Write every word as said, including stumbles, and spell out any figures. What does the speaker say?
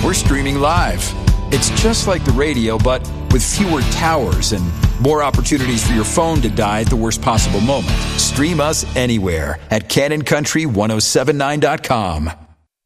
we're streaming live. It's just like the radio, but with fewer towers and more opportunities for your phone to die at the worst possible moment. Stream us anywhere at Cannon Country ten seventy-nine dot com.